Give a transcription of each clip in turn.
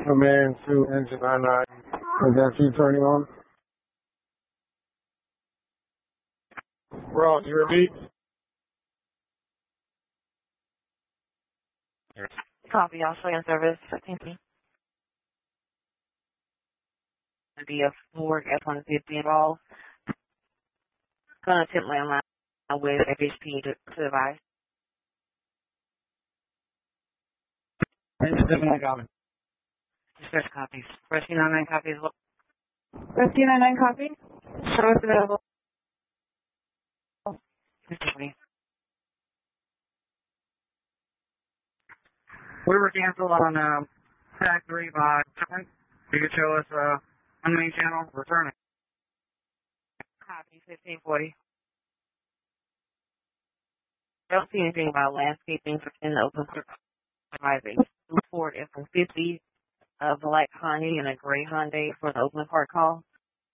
Command 2, engine 99. Is that you turning on? Ross, you repeat? Copy, Australian service, 15. Be a Ford F-150 involved. Gonna attempt landline with FHP to advise. Engine 79 copy. Dispatch copies. Rescue 99 copies. Rescue 99 copy. Show us available. 15. We were canceled on factory by Trent. You could show us on the main channel returning. Copy, 1540. Don't see anything about landscaping in the open court. Advising. Ford F-150, a black Hyundai and a gray Hyundai for the Oakland Park call.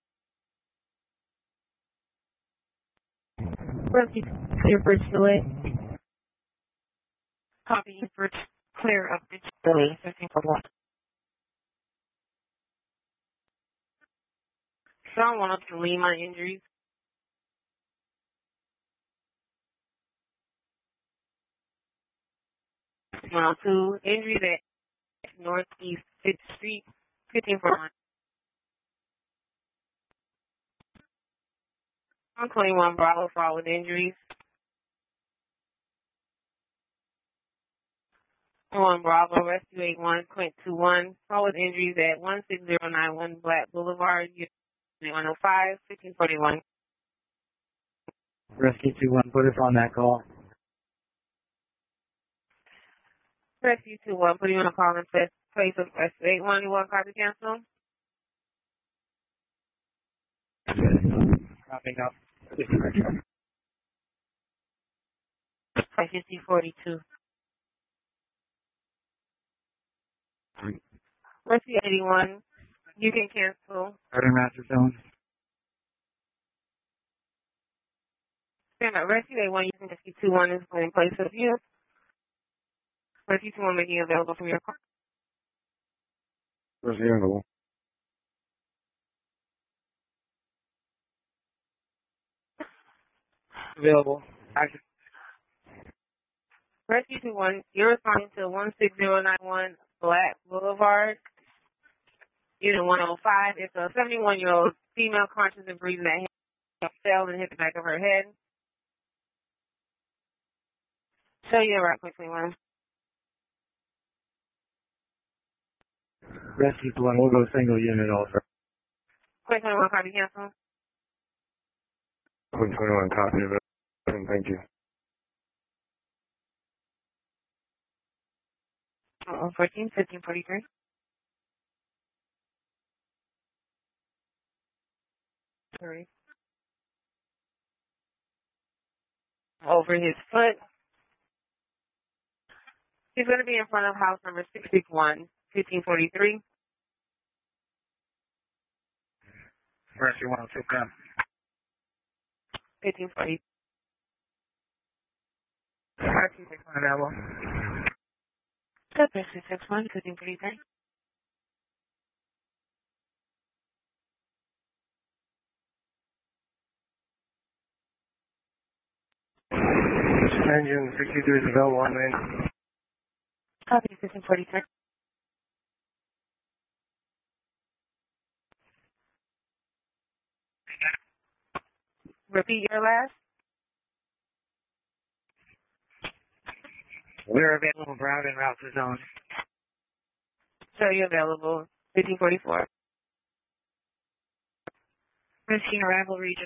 Rescue clear bridge delay. Copy, bridge clear of bridge delay, 1541. Someone up to Lima injuries. Two injuries at Northeast 5th Street, 1541. 121 Bravo fall with injuries. 1 Bravo Rescue 81.21 fall with injuries at 16091 Black Boulevard, Unit 105, 1541. Rescue 21, put us on that call. Rescue 21, put you on a call in place of Rescue 81. You want copy cancel? Copy up. Rescue C42. Rescue 81, you can cancel. Order master zone. Stand up. Rescue 81, you can Rescue 21 is in place of you. Rescue 21 making available from your car. Understandable. Available. Action. Rescue 21, you're responding to 16091 Black Boulevard, Unit 105. It's a 71-year-old female conscious and breathing that fell and hit the back of her head. Show you right quickly, one. Rescue 1, we'll go single unit also. Quick 21, copy cancel. Quick 21 copy of it. Thank you. 14, 1543. Sorry. Over his foot. He's going to be in front of house number 661, 1543. Rescue 1, sit down. 1540. Rescue 61 available. Good, Rescue 61, 1543. Engine 62 is available on the engine. Copy, 1543. Repeat your last. We're available Brown and route to zone. Show you available, 1544. Rescue arrival region